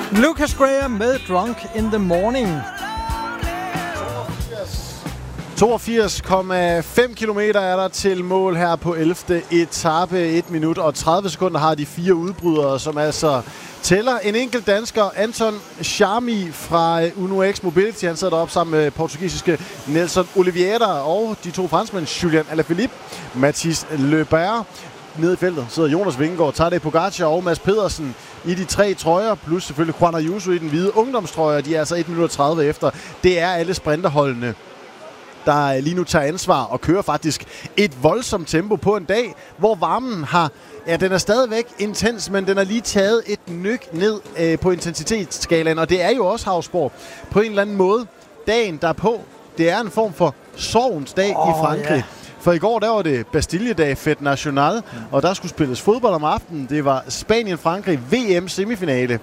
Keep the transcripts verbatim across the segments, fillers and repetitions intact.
Lucas Graham med Drunk in the Morning. toogfirs komma fem kilometer er der til mål her på ellevte etape. et minut og tredive sekunder har de fire udbrydere, som altså tæller en enkelt dansker, Anton Charmi fra Uno X Mobility. Han sidder deroppe sammen med portugisiske Nelson Oliveira og de to franskmænd, Julian Alaphilippe, Mathis Lebert. Nede i feltet sidder Jonas Vingegaard, Tadej Pogacar og Mads Pedersen i de tre trøjer, plus selvfølgelig Juan Ayuso i den hvide ungdomstrøje. De er altså et minut og tredive efter. Det er alle sprinterholdene, der lige nu tager ansvar og kører faktisk et voldsomt tempo på en dag, hvor varmen har, ja, den er stadigvæk intens, men den har lige taget et nyk ned øh, på intensitetsskalaen, og det er jo også Hausborg på en eller anden måde. Dagen derpå, det er en form for sorgens dag oh, i Frankrig. Yeah. For i går, der var det Bastille-dag, Fête Nationale, mm. og der skulle spilles fodbold om aftenen. Det var Spanien-Frankrig V M-semifinale.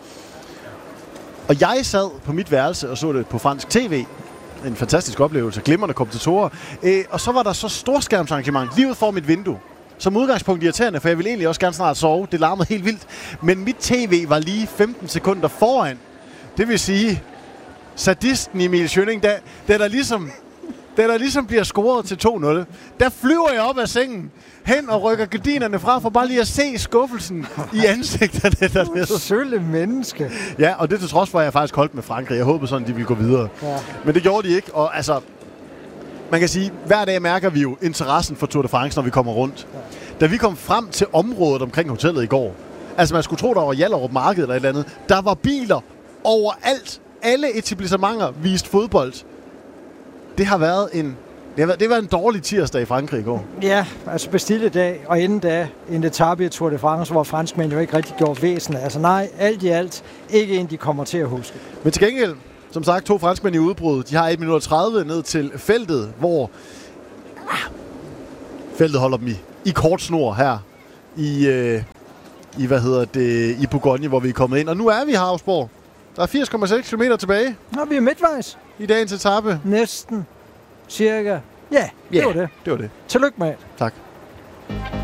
Og jeg sad på mit værelse og så det på fransk tv. En fantastisk oplevelse, glimrende kommentatorer. Øh, og så var der så storskærmsarrangement lige ud for mit vindue. Som udgangspunkt irriterende, for jeg ville egentlig også gerne snart sove. Det larmede helt vildt. Men mit tv var lige femten sekunder foran. Det vil sige, sadisten Emil Schønning, der, der, der ligesom... Da der ligesom bliver scoret til to nul, der flyver jeg op af sengen, hen og rykker gardinerne fra, for bare lige at se skuffelsen i ansigterne dernede. Sølle menneske. Ja, og det til trods for, at jeg faktisk holdt med Frankrig. Jeg håbede sådan, de ville gå videre. Ja. Men det gjorde de ikke, og altså... Man kan sige, hver dag mærker vi jo interessen for Tour de France, når vi kommer rundt. Ja. Da vi kom frem til området omkring hotellet i går, altså man skulle tro, der var Hjallerup Marked eller et eller andet, der var biler overalt. Alle etablissementer viste fodbold. Det har været en, det har været, det var en dårlig tirsdag i Frankrig i går. Ja, altså Bastille-dag, og inden da en etape i Tour de France, hvor franskmænd jo ikke rigtig gjorde væsen. Altså nej, alt i alt, ikke en, de kommer til at huske. Men til gengæld, som sagt, to franskmænd i udbrud. De har et minut og tredive ned til feltet, hvor ah, feltet holder dem i, i kort snor her i, øh, i, hvad hedder det, i Bourgogne, hvor vi er kommet ind. Og nu er vi i Hausborg. Der er firs komma seks kilometer tilbage. Nå, vi er midtvejs. I dagens etape. Næsten. Cirka. Ja, det yeah, var det. det var det. Tillykke med. Tak.